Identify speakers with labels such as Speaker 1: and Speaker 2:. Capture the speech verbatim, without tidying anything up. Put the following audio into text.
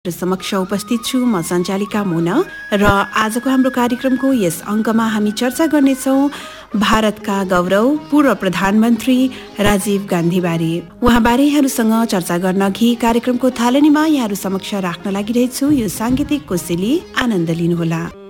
Speaker 1: समक्ष उपस्थित छु म सञ्चालिका मोना र आजको हाम्रो कार्यक्रमको यस अङ्कमा हामी चर्चा गर्नेछौँ भारतका गौरव पूर्व प्रधानमन्त्री राजीव गान्धी बारे। उहाँबारे यहाँहरूसँग चर्चा गर्न अघि कार्यक्रमको थालनीमा यहाँहरू समक्ष राख्न लागिरहेछु यो सांगीतिक कोसेली आनन्द लिनुहोला।